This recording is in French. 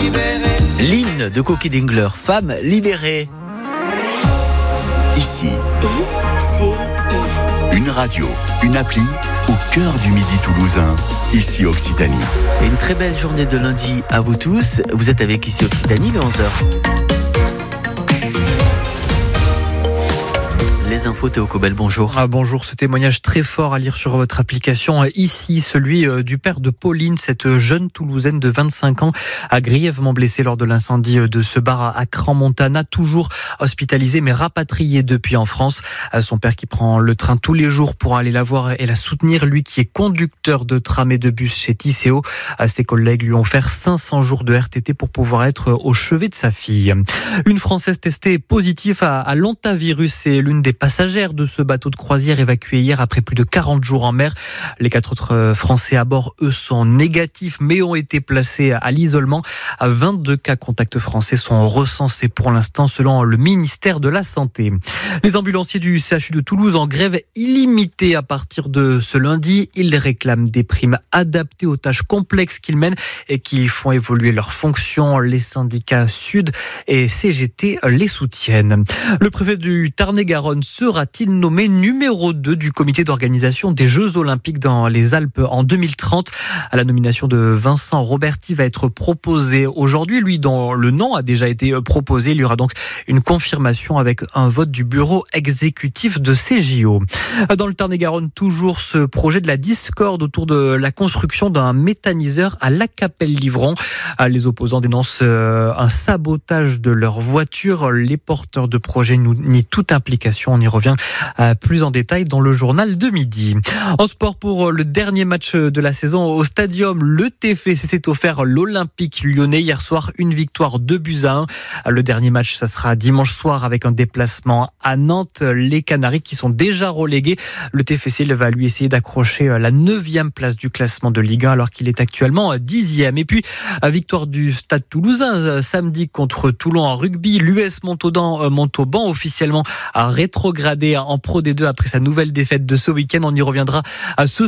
L'hymne de Cookie Dingler, femme libérée. Ici, une radio, une appli au cœur du Midi toulousain. Ici Occitanie. Et une très belle journée de lundi à vous tous. Vous êtes avec Ici Occitanie, le 11h. Les infos, Théo Cobel, bonjour. Bonjour, ce témoignage très fort à lire sur votre application. Ici, celui du père de Pauline, cette jeune Toulousaine de 25 ans, a grièvement blessé lors de l'incendie de ce bar à Crans-Montana, toujours hospitalisé mais rapatrié depuis en France. Son père qui prend le train tous les jours pour aller la voir et la soutenir, lui qui est conducteur de tram et de bus chez Tisséo. Ses collègues lui ont offert 500 jours de RTT pour pouvoir être au chevet de sa fille. Une Française testée positive à l'hantavirus, c'est l'une des passagères de ce bateau de croisière évacué hier après plus de 40 jours en mer. Les 4 autres Français à bord, eux, sont négatifs mais ont été placés à l'isolement. 22 cas contacts français sont recensés pour l'instant selon le ministère de la Santé. Les ambulanciers du CHU de Toulouse en grève illimitée à partir de ce lundi. Ils réclament des primes adaptées aux tâches complexes qu'ils mènent et qui font évoluer leurs fonctions. Les syndicats Sud et CGT les soutiennent. Le préfet du Tarn-et-Garonne sera-t-il nommé numéro 2 du comité d'organisation des Jeux Olympiques dans les Alpes en 2030 ? La nomination de Vincent Roberti va être proposée aujourd'hui, lui dont le nom a déjà été proposé. Il y aura donc une confirmation avec un vote du bureau exécutif de ces JO. Dans le Tarn-et-Garonne, toujours ce projet de la discorde autour de la construction d'un méthaniseur à Lacapelle-Livron. Les opposants dénoncent un sabotage de leur voiture. Les porteurs de projet nient toute implication. On y revient plus en détail dans le journal de midi. En sport, pour le dernier match de la saison au Stadium, le TFC s'est offert l'Olympique lyonnais hier soir, une victoire 2-1. Le dernier match, ça sera dimanche soir avec un déplacement à Nantes. Les Canaries qui sont déjà relégués. Le TFC va lui essayer d'accrocher la 9e place du classement de Ligue 1 alors qu'il est actuellement 10e. Et puis, victoire du Stade Toulousain samedi contre Toulon en rugby. L'US Montauban officiellement a rétrogradé en Pro D2 après sa nouvelle défaite de ce week-end. On y reviendra à ce